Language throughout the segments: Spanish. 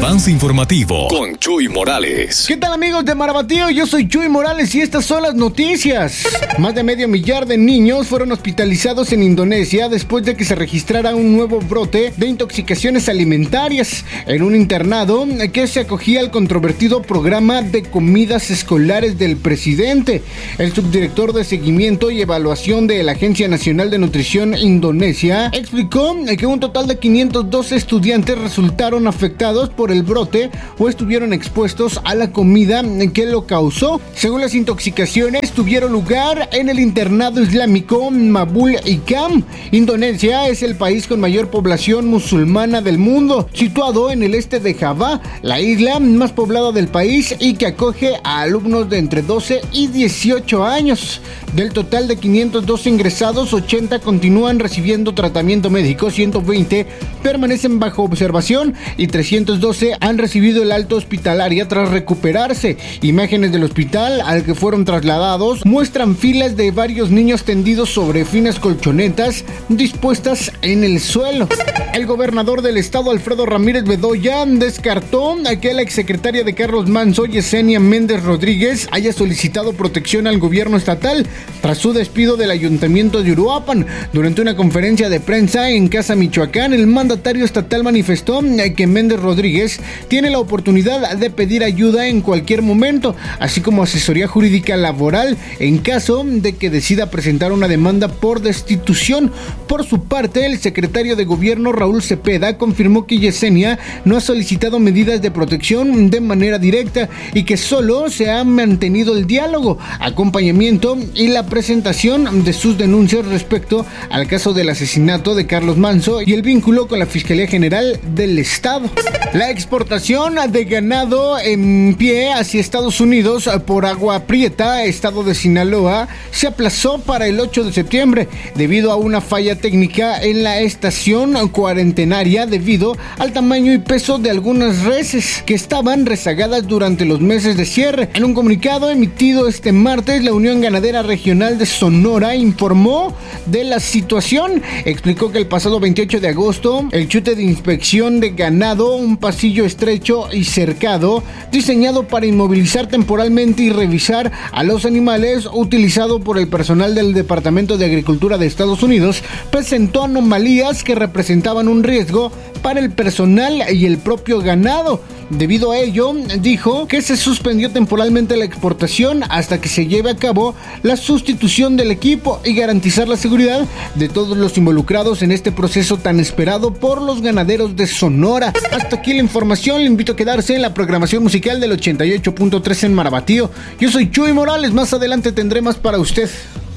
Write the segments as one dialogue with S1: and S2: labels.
S1: avance informativo con Chuy Morales.
S2: ¿Qué tal, amigos de Marabatío? Yo soy Chuy Morales y estas son las noticias. Más de 500,000 de niños fueron hospitalizados en Indonesia después de que se registrara un nuevo brote de intoxicaciones alimentarias en un internado que se acogía al controvertido programa de comidas escolares del presidente. El subdirector de seguimiento y evaluación de la Agencia Nacional de Nutrición Indonesia explicó que un total de 512 estudiantes resultaron afectados por el brote o estuvieron expuestos a la comida que lo causó. Según las intoxicaciones, tuvieron lugar en el internado islámico Mabul Ikam. Indonesia es el país con mayor población musulmana del mundo, situado en el este de Java, la isla más poblada del país y que acoge a alumnos de entre 12 y 18 años. Del total de 512 ingresados, 80 continúan recibiendo tratamiento médico, 120 permanecen bajo observación y 312 han recibido el alta hospitalaria tras recuperarse. Imágenes del hospital al que fueron trasladados muestran filas de varios niños tendidos sobre finas colchonetas dispuestas en el suelo. El gobernador del estado, Alfredo Ramírez Bedoya, descartó que la exsecretaria de Carlos Manzo, Yesenia Méndez Rodríguez, haya solicitado protección al gobierno estatal tras su despido del ayuntamiento de Uruapan. Durante una conferencia de prensa en Casa Michoacán, el mandatario estatal manifestó que Méndez Rodríguez tiene la oportunidad de pedir ayuda en cualquier momento, así como asesoría jurídica laboral en caso de que decida presentar una demanda por destitución. Por su parte, el secretario de Gobierno, Raúl Cepeda, confirmó que Yesenia no ha solicitado medidas de protección de manera directa y que solo se ha mantenido el diálogo, acompañamiento y la presentación de sus denuncias respecto al caso del asesinato de Carlos Manzo y el vínculo con la Fiscalía General del Estado. La exportación de ganado en pie hacia Estados Unidos por Agua Prieta, estado de Sinaloa, se aplazó para el 8 de septiembre debido a una falla técnica en la estación cuarentenaria debido al tamaño y peso de algunas reses que estaban rezagadas durante los meses de cierre. En un comunicado emitido este martes, la Unión Ganadera Regional de Sonora informó de la situación. Explicó que el pasado 28 de agosto, el chute de inspección de ganado, un pasillo estrecho y cercado, diseñado para inmovilizar temporalmente y revisar a los animales, utilizado por el personal del Departamento de Agricultura de Estados Unidos, presentó anomalías que representaban un riesgo para el personal y el propio ganado. Debido a ello, dijo que se suspendió temporalmente la exportación hasta que se lleve a cabo la sustitución del equipo y garantizar la seguridad de todos los involucrados en este proceso tan esperado por los ganaderos de Sonora. Hasta aquí la información, le invito a quedarse en la programación musical del 88.3 en Marabatío. Yo soy Chuy Morales, más adelante tendré más para usted.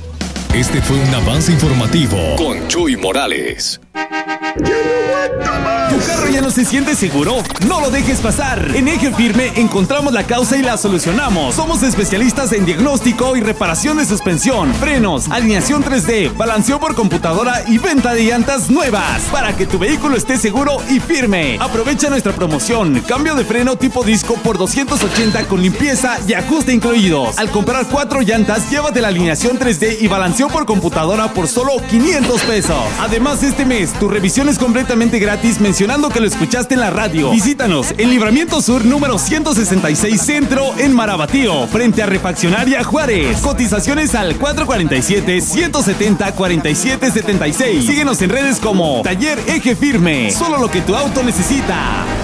S1: Este fue un avance informativo con Chuy Morales.
S3: ¿Tu carro ya no se siente seguro? No lo dejes pasar. En Eje Firme encontramos la causa y la solucionamos. Somos especialistas en diagnóstico y reparación de suspensión, frenos, alineación 3D, balanceo por computadora y venta de llantas nuevas para que tu vehículo esté seguro y firme. Aprovecha nuestra promoción: cambio de freno tipo disco por 280 con limpieza y ajuste incluidos. Al comprar 4 llantas, llévate la alineación 3D y balanceo por computadora por solo 500 pesos. Además, este mes tu revisión es completamente gratis mencionando que lo escuchaste en la radio. Visítanos en Libramiento Sur número 166 Centro en Marabatío, frente a Refaccionaria Juárez. Cotizaciones al 447-170-4776. Síguenos en redes como Taller Eje Firme. Solo lo que tu auto necesita.